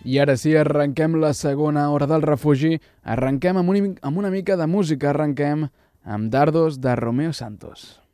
I ara sí, arrenquem la segona hora del refugi, arrenquem amb una mica de música, arrenquem amb Dardos de Romeo Santos.